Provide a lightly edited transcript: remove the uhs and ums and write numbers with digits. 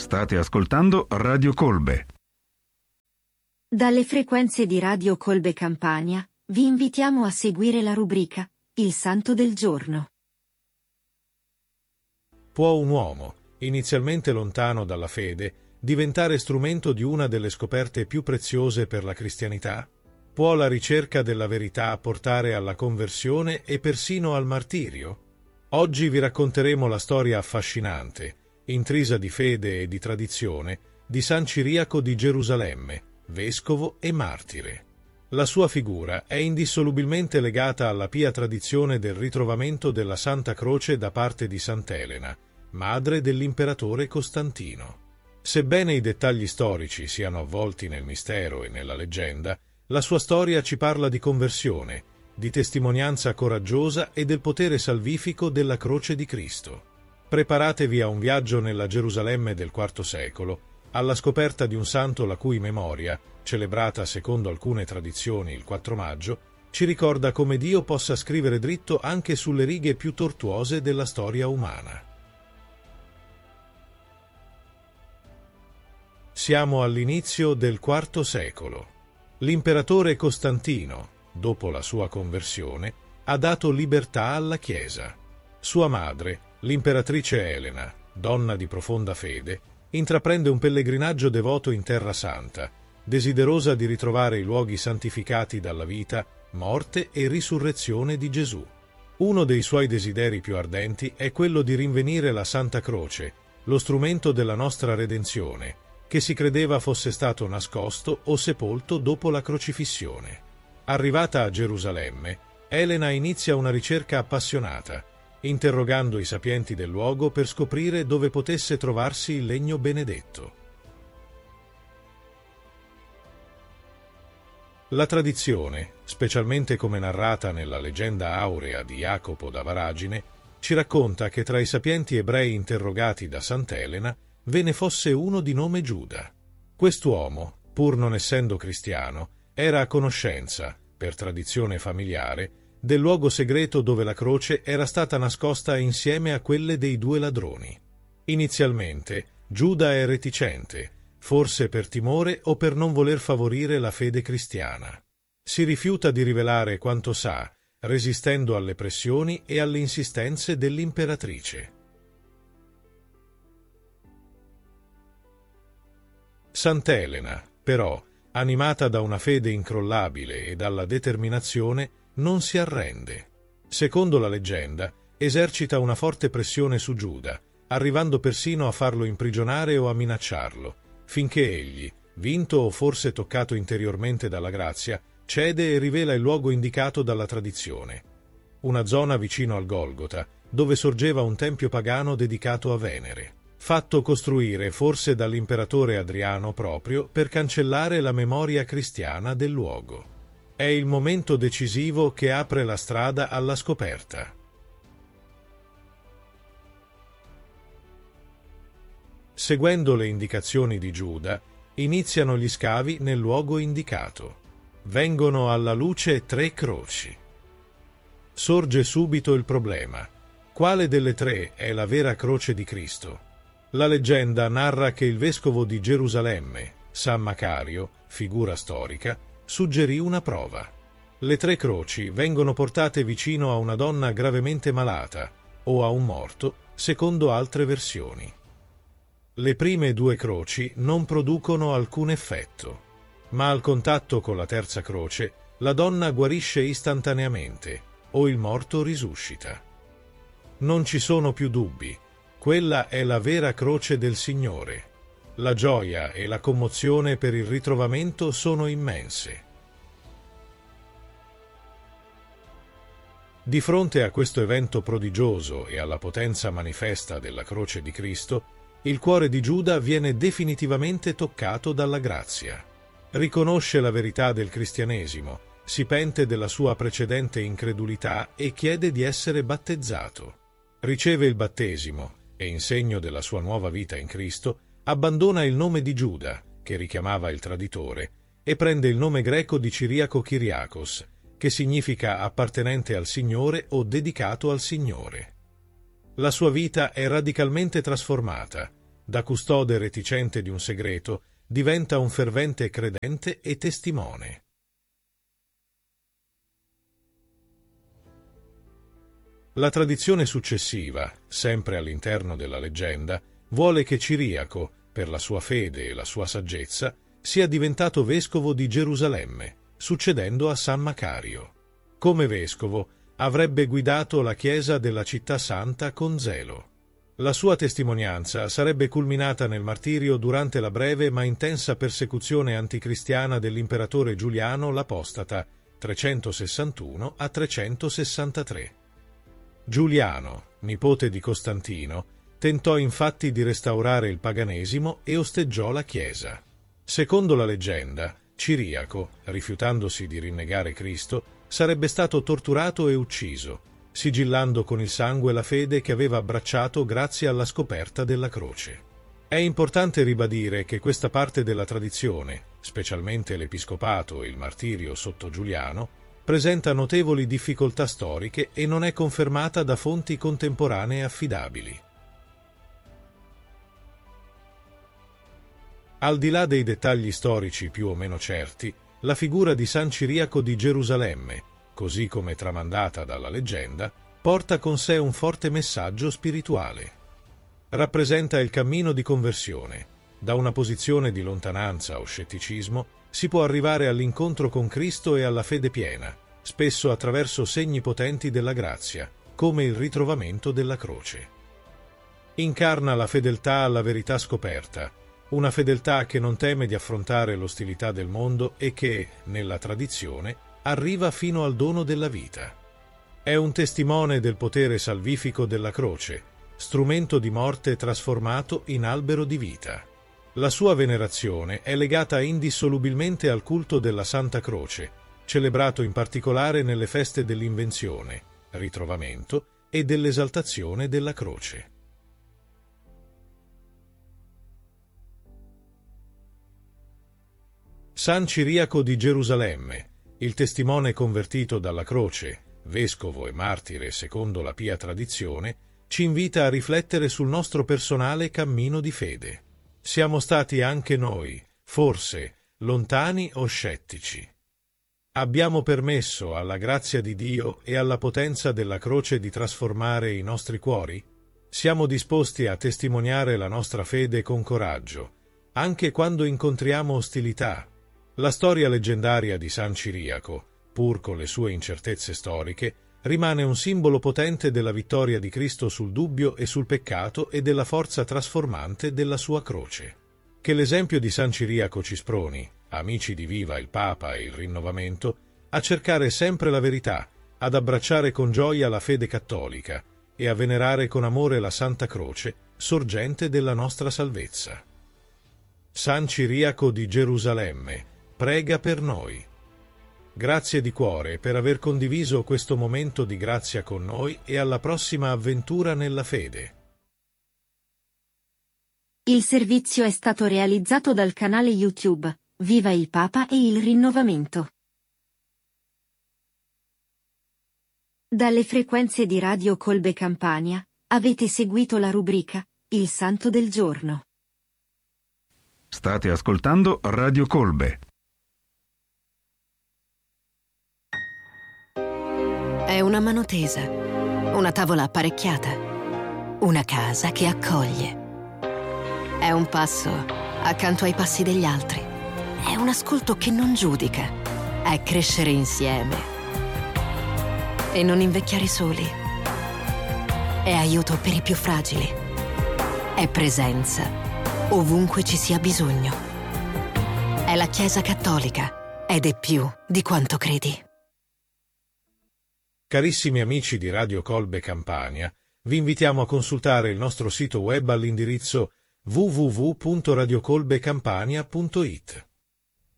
State ascoltando Radio Colbe. Dalle frequenze di Radio Colbe Campania, vi invitiamo a seguire la rubrica Il Santo del Giorno. Può un uomo, inizialmente lontano dalla fede, diventare strumento di una delle scoperte più preziose per la cristianità? Può la ricerca della verità portare alla conversione e persino al martirio? Oggi vi racconteremo la storia affascinante, intrisa di fede e di tradizione, di San Ciriaco di Gerusalemme, vescovo e martire. La sua figura è indissolubilmente legata alla pia tradizione del ritrovamento della Santa Croce da parte di Sant'Elena, madre dell'imperatore Costantino. Sebbene i dettagli storici siano avvolti nel mistero e nella leggenda, la sua storia ci parla di conversione, di testimonianza coraggiosa e del potere salvifico della Croce di Cristo. Preparatevi a un viaggio nella Gerusalemme del IV secolo, alla scoperta di un santo la cui memoria, celebrata secondo alcune tradizioni il 4 maggio, ci ricorda come Dio possa scrivere dritto anche sulle righe più tortuose della storia umana. Siamo all'inizio del IV secolo. L'imperatore Costantino, dopo la sua conversione, ha dato libertà alla Chiesa. Sua madre, l'imperatrice Elena, donna di profonda fede, intraprende un pellegrinaggio devoto in Terra Santa, desiderosa di ritrovare i luoghi santificati dalla vita, morte e risurrezione di Gesù. Uno dei suoi desideri più ardenti è quello di rinvenire la Santa Croce, lo strumento della nostra redenzione, che si credeva fosse stato nascosto o sepolto dopo la crocifissione. Arrivata a Gerusalemme, Elena inizia una ricerca appassionata, interrogando i sapienti del luogo per scoprire dove potesse trovarsi il legno benedetto. La tradizione, specialmente come narrata nella leggenda aurea di Jacopo da Varagine, ci racconta che tra i sapienti ebrei interrogati da Sant'Elena ve ne fosse uno di nome Giuda. Quest'uomo, pur non essendo cristiano, era a conoscenza, per tradizione familiare, del luogo segreto dove la croce era stata nascosta insieme a quelle dei 2 ladroni. Inizialmente, Giuda è reticente, forse per timore o per non voler favorire la fede cristiana. Si rifiuta di rivelare quanto sa, resistendo alle pressioni e alle insistenze dell'imperatrice. Sant'Elena, però, animata da una fede incrollabile e dalla determinazione, non si arrende. Secondo la leggenda, esercita una forte pressione su Giuda, arrivando persino a farlo imprigionare o a minacciarlo, finché egli, vinto o forse toccato interiormente dalla grazia, cede e rivela il luogo indicato dalla tradizione. Una zona vicino al Golgota, dove sorgeva un tempio pagano dedicato a Venere, fatto costruire forse dall'imperatore Adriano proprio per cancellare la memoria cristiana del luogo. È il momento decisivo che apre la strada alla scoperta. Seguendo le indicazioni di Giuda, iniziano gli scavi nel luogo indicato. Vengono alla luce 3 croci. Sorge subito il problema. Quale delle 3 è la vera croce di Cristo? La leggenda narra che il vescovo di Gerusalemme, San Macario, figura storica, suggerì una prova. Le 3 croci vengono portate vicino a una donna gravemente malata o a un morto, secondo altre versioni. Le prime 2 croci non producono alcun effetto, ma al contatto con la terza croce la donna guarisce istantaneamente o il morto risuscita. Non ci sono più dubbi, quella è la vera croce del Signore. La gioia e la commozione per il ritrovamento sono immense. Di fronte a questo evento prodigioso e alla potenza manifesta della croce di Cristo, il cuore di Giuda viene definitivamente toccato dalla grazia. Riconosce la verità del cristianesimo, si pente della sua precedente incredulità e chiede di essere battezzato. Riceve il battesimo e, in segno della sua nuova vita in Cristo, abbandona il nome di Giuda, che richiamava il traditore, e prende il nome greco di Ciriaco Kyriakos, che significa appartenente al Signore o dedicato al Signore. La sua vita è radicalmente trasformata Da custode reticente di un segreto, diventa un fervente credente e testimone. La tradizione successiva, sempre all'interno della leggenda, vuole che Ciriaco, per la sua fede e la sua saggezza, sia diventato vescovo di Gerusalemme, succedendo a San Macario. Come vescovo, avrebbe guidato la Chiesa della città santa con zelo. La sua testimonianza sarebbe culminata nel martirio durante la breve ma intensa persecuzione anticristiana dell'imperatore Giuliano l'Apostata, 361 a 363. Giuliano, nipote di Costantino, tentò infatti di restaurare il paganesimo e osteggiò la Chiesa. Secondo la leggenda, Ciriaco, rifiutandosi di rinnegare Cristo, sarebbe stato torturato e ucciso, sigillando con il sangue la fede che aveva abbracciato grazie alla scoperta della croce. È importante ribadire che questa parte della tradizione, specialmente l'episcopato e il martirio sotto Giuliano, presenta notevoli difficoltà storiche e non è confermata da fonti contemporanee affidabili. Al di là dei dettagli storici più o meno certi, la figura di San Ciriaco di Gerusalemme, così come tramandata dalla leggenda, porta con sé un forte messaggio spirituale. Rappresenta il cammino di conversione. Da una posizione di lontananza o scetticismo si può arrivare all'incontro con Cristo e alla fede piena, spesso attraverso segni potenti della grazia, come il ritrovamento della croce. Incarna la fedeltà alla verità scoperta, una fedeltà che non teme di affrontare l'ostilità del mondo e che, nella tradizione, arriva fino al dono della vita. È un testimone del potere salvifico della croce, strumento di morte trasformato in albero di vita. La sua venerazione è legata indissolubilmente al culto della Santa Croce, celebrato in particolare nelle feste dell'Invenzione, Ritrovamento e dell'Esaltazione della Croce. San Ciriaco di Gerusalemme, il testimone convertito dalla croce, vescovo e martire secondo la pia tradizione, ci invita a riflettere sul nostro personale cammino di fede. Siamo stati anche noi, forse, lontani o scettici. Abbiamo permesso alla grazia di Dio e alla potenza della croce di trasformare i nostri cuori? Siamo disposti a testimoniare la nostra fede con coraggio, anche quando incontriamo ostilità. La storia leggendaria di San Ciriaco, pur con le sue incertezze storiche, rimane un simbolo potente della vittoria di Cristo sul dubbio e sul peccato e della forza trasformante della sua croce. Che l'esempio di San Ciriaco ci sproni, amici di Viva il Papa e il Rinnovamento, a cercare sempre la verità, ad abbracciare con gioia la fede cattolica e a venerare con amore la Santa Croce, sorgente della nostra salvezza. San Ciriaco di Gerusalemme, prega per noi. Grazie di cuore per aver condiviso questo momento di grazia con noi e alla prossima avventura nella fede. Il servizio è stato realizzato dal canale YouTube Viva il Papa e il Rinnovamento. Dalle frequenze di Radio Colbe Campania, avete seguito la rubrica Il Santo del Giorno. State ascoltando Radio Colbe. È una mano tesa, una tavola apparecchiata, una casa che accoglie. È un passo accanto ai passi degli altri. È un ascolto che non giudica. È crescere insieme. E non invecchiare soli. È aiuto per i più fragili. È presenza ovunque ci sia bisogno. È la Chiesa Cattolica ed è più di quanto credi. Carissimi amici di Radio Colbe Campania, vi invitiamo a consultare il nostro sito web all'indirizzo www.radiocolbecampania.it.